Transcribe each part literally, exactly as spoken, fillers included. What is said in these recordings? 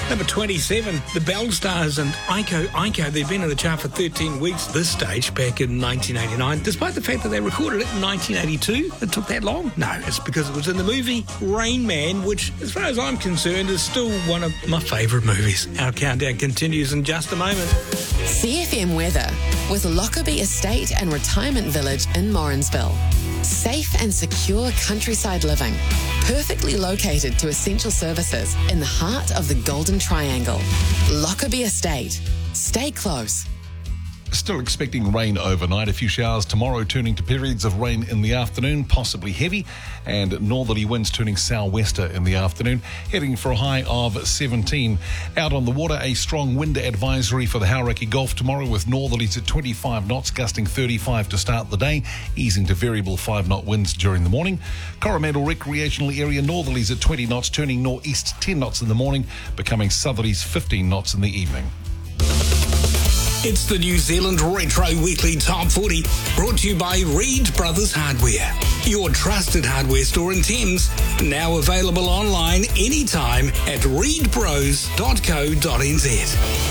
Number twenty-seven, the Bell Stars and Iko Iko. They've been in the chart for thirteen weeks this stage back in nineteen eighty-nine. Despite the fact that they recorded it in nineteen eighty-two, it took that long? No, it's because it was in the movie Rain Man, which, as far as I'm concerned, is still one of my favourite movies. Our countdown continues in just a moment. C F M weather with Lockerbie Estate and Retirement Village in Morrinsville. Safe and secure countryside living, perfectly located to essential services in the heart of the Golden Triangle. Lockerbie Estate. Stay close. Still expecting rain overnight. A few showers tomorrow, turning to periods of rain in the afternoon, possibly heavy, and northerly winds turning southwester in the afternoon, heading for a high of seventeen. Out on the water, a strong wind advisory for the Hauraki Gulf tomorrow, with northerlies at twenty-five knots, gusting thirty-five to start the day, easing to variable five-knot winds during the morning. Coromandel Recreational Area, northerlies at twenty knots, turning northeast ten knots in the morning, becoming southerlies fifteen knots in the evening. It's the New Zealand Retro Weekly Top forty, brought to you by Reed Brothers Hardware, your trusted hardware store in Thames, now available online anytime at reed bros dot co dot n z.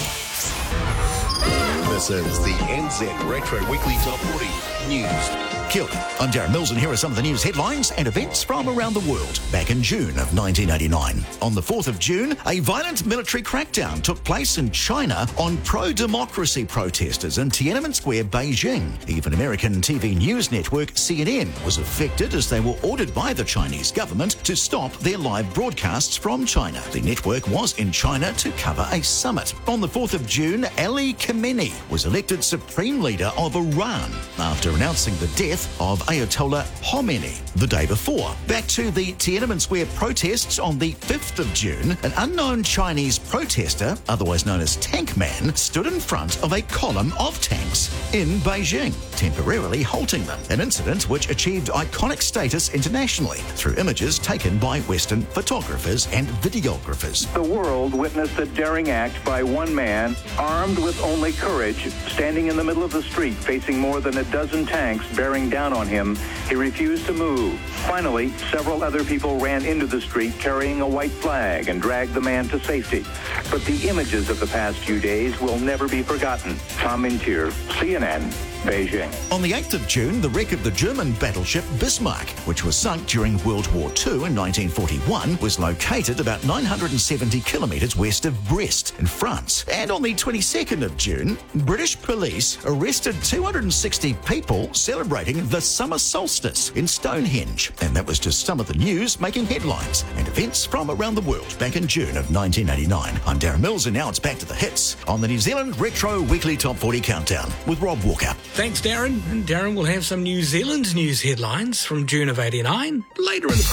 This is the N Z Retro Weekly Top forty News. Kia ora. I'm Darren Mills, and here are some of the news headlines and events from around the world. Back in June of nineteen eighty-nine. On the fourth of June, a violent military crackdown took place in China on pro-democracy protesters in Tiananmen Square, Beijing. Even American T V news network C N N was affected as they were ordered by the Chinese government to stop their live broadcasts from China. The network was in China to cover a summit. On the fourth of June, Ali Khamenei was elected supreme leader of Iran after announcing the death of Ayatollah Khomeini the day before. Back to the Tiananmen Square protests on the fifth of June, an unknown Chinese protester, otherwise known as Tank Man, stood in front of a column of tanks in Beijing, temporarily halting them, an incident which achieved iconic status internationally through images taken by Western photographers and videographers. The world witnessed a daring act by one man, armed with only courage, standing in the middle of the street, facing more than a dozen tanks bearing down on him. He refused to move. Finally, several other people ran into the street carrying a white flag and dragged the man to safety. But the images of the past few days will never be forgotten. Tom Mintier, C N N, Beijing. On the eighth of June, the wreck of the German battleship Bismarck, which was sunk during World War Two in nineteen forty-one, was located about nine hundred seventy kilometres west of Brest in France. And on the twenty-second of June, British police arrested two hundred sixty people celebrating the summer solstice in Stonehenge. And that was just some of the news making headlines and events from around the world back in June of nineteen eighty-nine. I'm Darren Mills, and now it's back to the hits on the New Zealand Retro Weekly Top forty Countdown with Rob Walker. Thanks, Darren. And Darren will have some New Zealand news headlines from June of eighty-nine later in the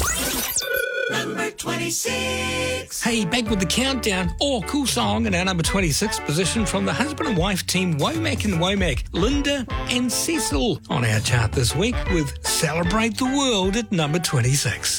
program. Number twenty-six. Hey, back with the countdown. Oh, cool song in our number twenty-six position from the husband and wife team Womack and Womack, Linda and Cecil, on our chart this week with Celebrate the World at number twenty-six.